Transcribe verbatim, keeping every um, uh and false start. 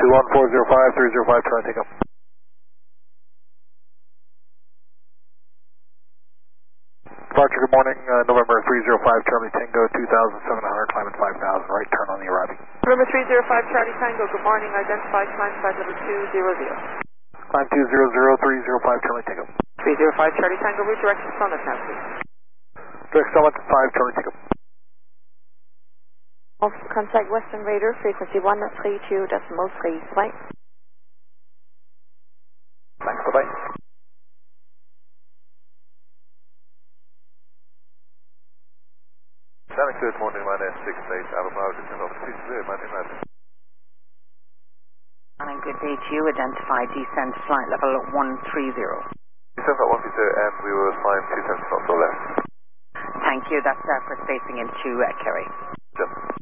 two one four zero five, three zero five, try to take up. Departure, good morning, uh, November three zero five, Charlie Tango, two thousand seven hundred, climbing five thousand, right turn on the arriving. November three zero five, Charlie Tango, good morning, identified climb side level two zero zero. Climb two zero zero, three zero five, Charlie Tango. three zero five, Charlie Tango, route direction Summit now, please. Direct Summit, five, Charlie Tango. Contact Western Raider, frequency one three two decimal three, bye. Thanks, bye-bye. Dynamic third morning, line S six eight, Alpha Bravo, descend over two zero, landing landing. And good day to you, identify descent flight level one three zero. Descent at one three zero, and we will climb two cents knots or less. Thank you, that's uh, for spacing into uh, Kerry. Jump.